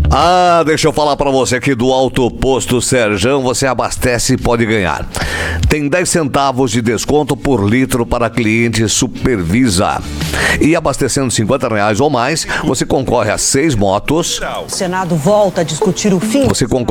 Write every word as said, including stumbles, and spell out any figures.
Ah, deixa eu falar pra você aqui do Alto Posto Serjão, você abastece e pode ganhar. Tem dez centavos de desconto por litro para cliente Supervisa. E abastecendo cinquenta reais ou mais, você concorre a seis motos. O Senado volta a discutir o fim. Você concorre